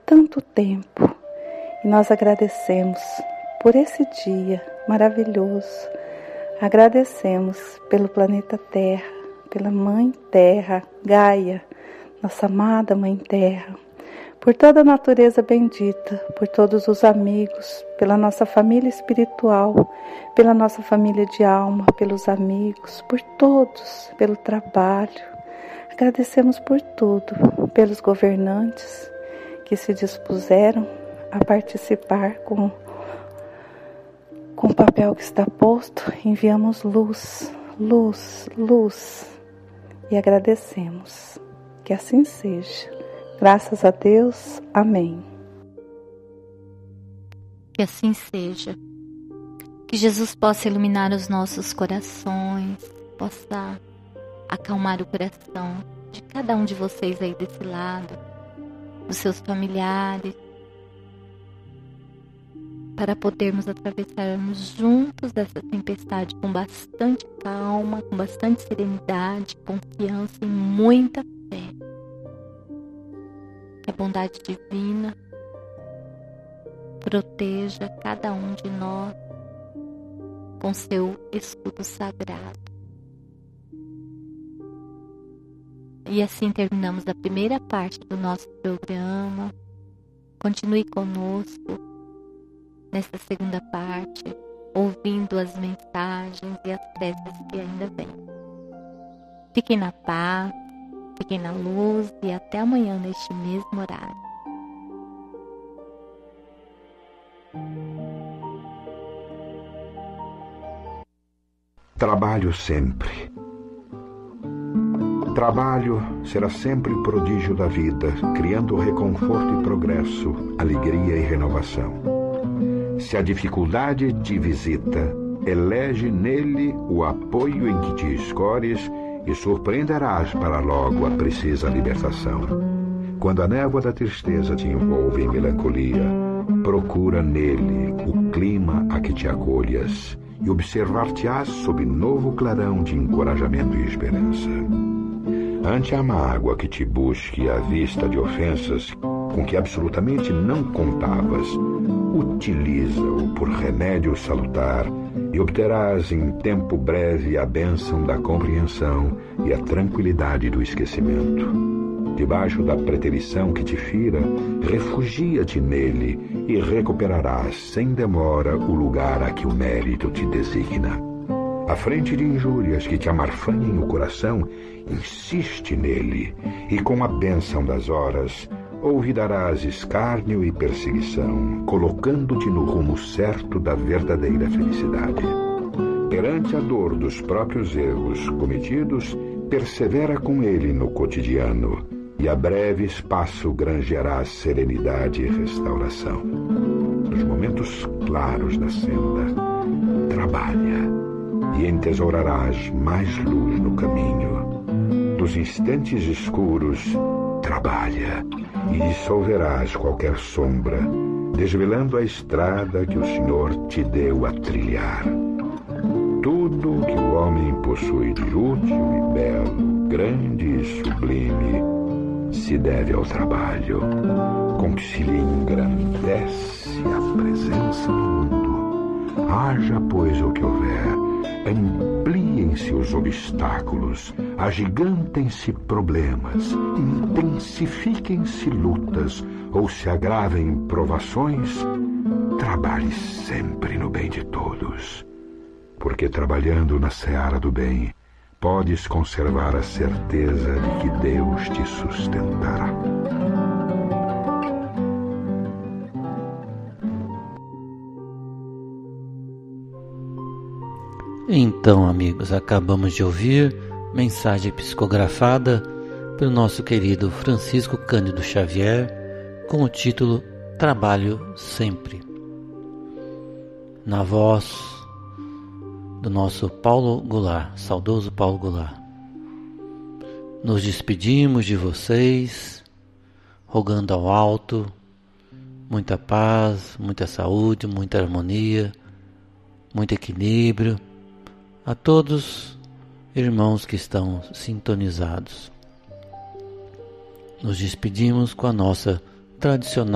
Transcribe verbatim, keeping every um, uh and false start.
tanto tempo. E nós agradecemos por esse dia maravilhoso. Agradecemos pelo planeta Terra, pela Mãe Terra, Gaia, nossa amada Mãe Terra, por toda a natureza bendita, por todos os amigos, pela nossa família espiritual, pela nossa família de alma, pelos amigos, por todos, pelo trabalho. Agradecemos por tudo, pelos governantes que se dispuseram a participar com, com o papel que está posto. Enviamos luz, luz, luz e agradecemos. Que assim seja. Graças a Deus. Amém. Que assim seja. Que Jesus possa iluminar os nossos corações, possa acalmar o coração de cada um de vocês aí desse lado, dos seus familiares, para podermos atravessarmos juntos dessa tempestade com bastante calma, com bastante serenidade, confiança e muita fé. Que a bondade divina proteja cada um de nós com seu escudo sagrado. E assim terminamos a primeira parte do nosso programa. Continue conosco nessa segunda parte, ouvindo as mensagens e as preces que ainda vêm. Fiquem na paz, fiquem na luz e até amanhã neste mesmo horário. Trabalho sempre. Trabalho será sempre o prodígio da vida, criando reconforto e progresso, alegria e renovação. Se a dificuldade te visita, elege nele o apoio em que te escores e surpreenderás para logo a precisa libertação. Quando a névoa da tristeza te envolve em melancolia, procura nele o clima a que te acolhas e observar-te-ás sob novo clarão de encorajamento e esperança. Ante a mágoa que te busque à vista de ofensas com que absolutamente não contavas, utiliza-o por remédio salutar e obterás em tempo breve a bênção da compreensão e a tranquilidade do esquecimento. Debaixo da preterição que te fira, refugia-te nele e recuperarás sem demora o lugar a que o mérito te designa. À frente de injúrias que te amarfanhem o coração, insiste nele, e com a bênção das horas, olvidarás escárnio e perseguição, colocando-te no rumo certo da verdadeira felicidade. Perante a dor dos próprios erros cometidos, persevera com ele no cotidiano, e a breve espaço granjearás serenidade e restauração. Nos momentos claros da senda, trabalha, e entesourarás mais luz no caminho. Nos instantes escuros, trabalha, e dissolverás qualquer sombra, desvelando a estrada que o Senhor te deu a trilhar. Tudo que o homem possui de útil e belo, grande e sublime, se deve ao trabalho, com que se lhe engrandece a presença no mundo. Haja, pois, o que houver, ampliem-se os obstáculos, agigantem-se problemas, intensifiquem-se lutas ou se agravem provações, trabalhe sempre no bem de todos, porque trabalhando na seara do bem, podes conservar a certeza de que Deus te sustentará. Então, amigos, acabamos de ouvir mensagem psicografada pelo nosso querido Francisco Cândido Xavier com o título Trabalho Sempre, na voz do nosso Paulo Goulart, saudoso Paulo Goulart. Nos despedimos de vocês, rogando ao alto muita paz, muita saúde, muita harmonia, muito equilíbrio a todos irmãos que estão sintonizados. Nos despedimos com a nossa tradicional